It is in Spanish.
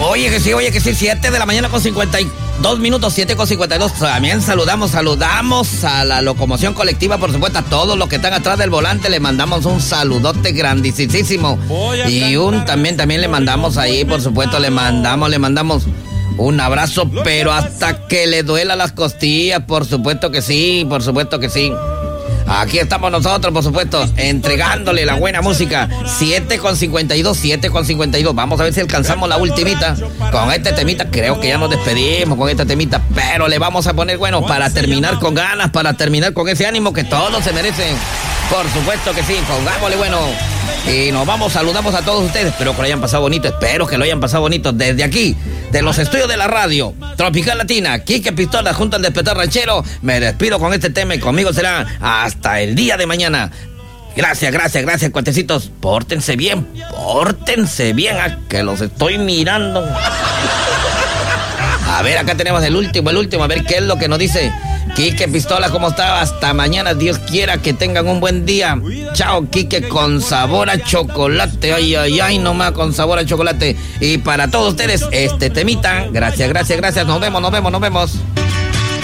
Oye que sí, 7 de la mañana con 52 minutos, 7 con 52. También saludamos a la locomoción colectiva, por supuesto, a todos los que están atrás del volante. Le mandamos un saludote grandísimo. Y también le mandamos ahí, por supuesto, le mandamos un abrazo, pero hasta que le duela las costillas, por supuesto que sí. Aquí estamos nosotros, por supuesto, entregándole la buena música. 7 con 52. Vamos a ver si alcanzamos la ultimita. Con este temita, creo que ya nos despedimos con este temita, pero le vamos a poner, bueno, para terminar con ganas, para terminar con ese ánimo que todos se merecen. Por supuesto que sí, pongámosle bueno. Y nos vamos, saludamos a todos ustedes. Espero que lo hayan pasado bonito, desde aquí, de los estudios de la radio Tropical Latina. Quique Pistola junto al Despertar Ranchero. Me despido con este tema y conmigo será hasta el día de mañana. Gracias, cuatecitos. Pórtense bien, que los estoy mirando. A ver, acá tenemos el último, a ver qué es lo que nos dice Quique Pistola. ¿Cómo está? Hasta mañana, Dios quiera que tengan un buen día. Chao, Quique, con sabor a chocolate. Ay, nomás con sabor a chocolate. Y para todos ustedes, este temita. Gracias. Nos vemos.